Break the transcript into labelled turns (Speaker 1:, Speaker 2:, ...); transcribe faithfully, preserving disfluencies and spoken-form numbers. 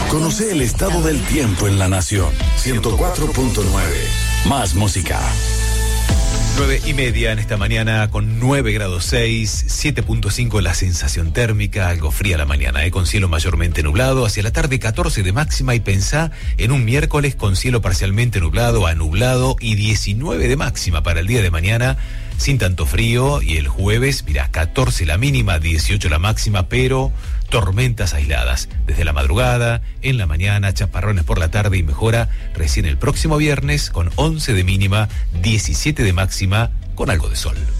Speaker 1: Conoce el estado del tiempo en la nación. ciento cuatro punto nueve. Más música.
Speaker 2: Nueve y media en esta mañana con nueve grados seis, siete punto cinco la sensación térmica, algo fría la mañana, ¿eh? Con cielo mayormente nublado, hacia la tarde catorce de máxima y pensá en un miércoles con cielo parcialmente nublado a nublado y diecinueve de máxima para el día de mañana, sin tanto frío, y el jueves, mirá, catorce la mínima, dieciocho la máxima, pero tormentas aisladas desde la madrugada, en la mañana, chaparrones por la tarde y mejora recién el próximo viernes con once de mínima, diecisiete de máxima, con algo de sol.